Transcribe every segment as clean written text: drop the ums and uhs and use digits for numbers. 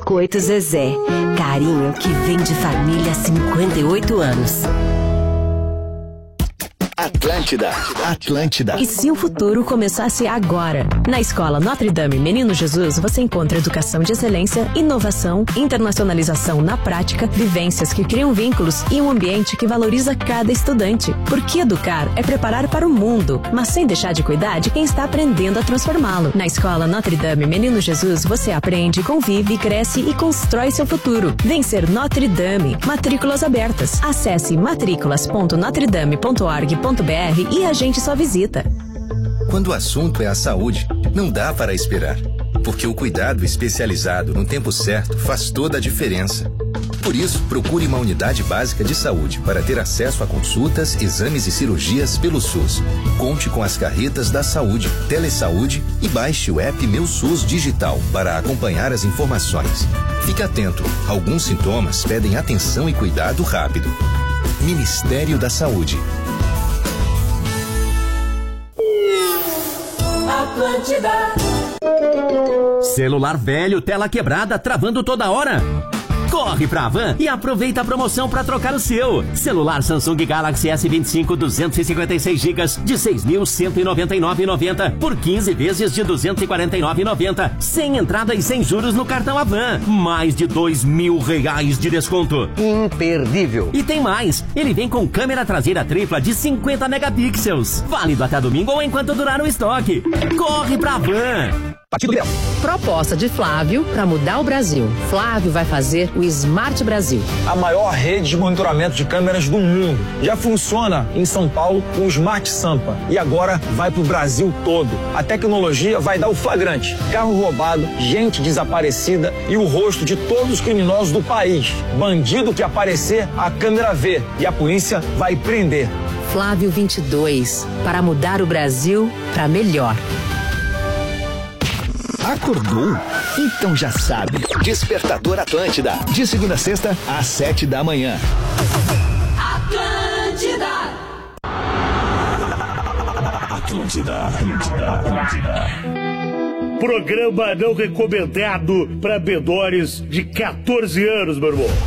Biscoito Zezé. Carinho que vem de família há 58 anos. Atlântida. E se o futuro começasse agora? Na Escola Notre Dame Menino Jesus, você encontra educação de excelência, inovação, internacionalização na prática, vivências que criam vínculos e um ambiente que valoriza cada estudante. Porque educar é preparar para o mundo, mas sem deixar de cuidar de quem está aprendendo a transformá-lo. Na Escola Notre Dame Menino Jesus, você aprende, convive, cresce e constrói seu futuro. Vem ser Notre Dame. Matrículas abertas. Acesse matriculas.notredame.org.br e agende sua visita. Quando o assunto é a saúde, não dá para esperar, porque o cuidado especializado no tempo certo faz toda a diferença. Por isso, procure uma unidade básica de saúde para ter acesso a consultas, exames e cirurgias pelo SUS. Conte com as carretas da saúde, Telesaúde e baixe o app Meu SUS Digital para acompanhar as informações. Fique atento, alguns sintomas pedem atenção e cuidado rápido. Ministério da Saúde. Atlântida. Celular velho, tela quebrada, travando toda hora. Corre pra Havan e aproveita a promoção para trocar o seu. Celular Samsung Galaxy S25 256 GB de 6.199,90 por 15 vezes de 249,90, sem entrada e sem juros no cartão Havan. Mais de R$2.000 de desconto. Imperdível. E tem mais, ele vem com câmera traseira tripla de 50 megapixels. Válido até domingo ou enquanto durar o estoque. Corre pra Havan. Proposta de Flávio para mudar o Brasil. Flávio vai fazer o Smart Brasil. A maior rede de monitoramento de câmeras do mundo. Já funciona em São Paulo com o Smart Sampa. E agora vai pro Brasil todo. A tecnologia vai dar o flagrante. Carro roubado, gente desaparecida e o rosto de todos os criminosos do país. Bandido que aparecer, a câmera vê. E a polícia vai prender. Flávio 22. Para mudar o Brasil para melhor. Acordou? Então já sabe. Despertador Atlântida. De segunda a sexta, às 7 da manhã. Atlântida. Programa não recomendado para menores de 14 anos, meu irmão.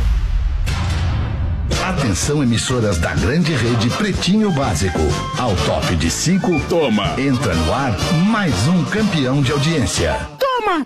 Atenção, emissoras da grande rede Pretinho Básico. Ao top de 5, toma. Entra no ar mais um campeão de audiência. Toma!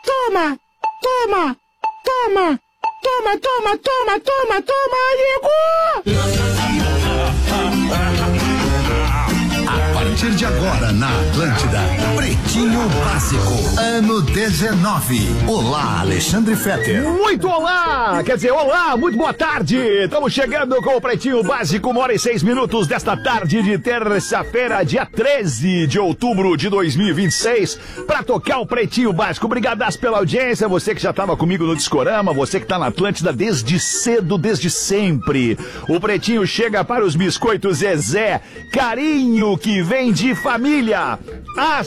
A partir de agora na Atlântida, Pretinho Básico, ano 19. Olá, Alexandre Fetter. Muito olá! Quer dizer, olá, muito boa tarde! Estamos chegando com o Pretinho Básico, 1h06 desta tarde de terça-feira, dia 13 de outubro de 2026, para tocar o Pretinho Básico. Obrigadas pela audiência, você que já estava comigo no Discorama, você que está na Atlântida desde cedo, desde sempre. O Pretinho chega para os biscoitos Zezé, carinho que vem de família há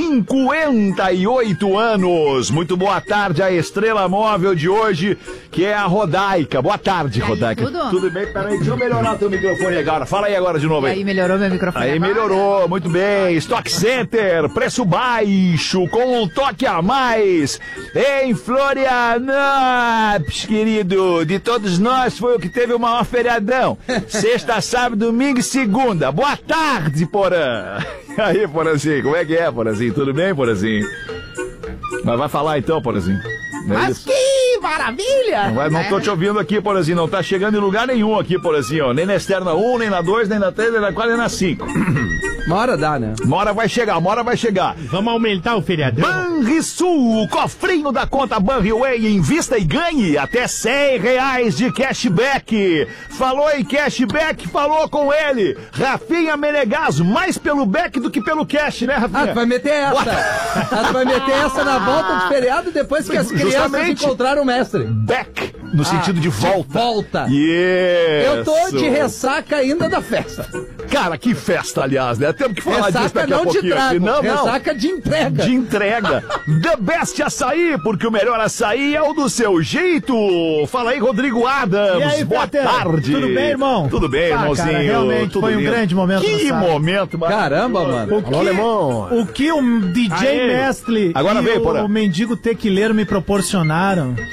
58 anos. Muito boa tarde à estrela móvel de hoje, que é a Rodaica. Boa tarde, Rodaica. Tudo bem? Peraí, deixa eu melhorar teu microfone agora. Fala aí agora de novo. Aí melhorou meu microfone. Aí melhorou, muito bem. Stock Center, preço baixo, com um toque a mais. Em Florianópolis, querido, de todos nós foi o que teve o maior feriadão. Sexta, sábado, domingo e segunda. Boa tarde, Porã. Aí, Porazinho, como é que é, Porazinho? Tudo bem, Porazinho? Mas vai falar então, Porazinho. Mas que maravilha! Não tô te ouvindo aqui, Porazinho. Não tá chegando em lugar nenhum aqui, Porazinho. Nem na externa 1, nem na 2, nem na 3, nem na 4, nem na 5. Uma hora dá, né? Uma hora vai chegar. Vamos aumentar o feriadão? Banrisul, o cofrinho da conta Banriway, invista e ganhe até R$100 de cashback. Falou em cashback, falou com ele. Rafinha Menegaso, mais pelo back do que pelo cash, né, Rafinha? Tu vai meter essa. Tu vai meter essa na volta do feriado depois que as crianças encontraram o mestre. Back, no sentido de volta. Volta. Yes. Eu tô de ressaca ainda da festa. Cara, que festa, aliás, né? Temos que falar disso daqui a pouquinho. Ressaca de entrega. De entrega. The Best Açaí, porque o melhor açaí é o do seu jeito. Fala aí, Rodrigo Adams. E aí, boa tarde. Tudo bem, irmão? Tudo bem, irmãozinho. Cara, realmente tudo foi lindo. Um grande momento. Que momento, mano. Caramba, mano. O que o DJ Mestre Agora e vem, o mendigo tequileiro me proporcionaram.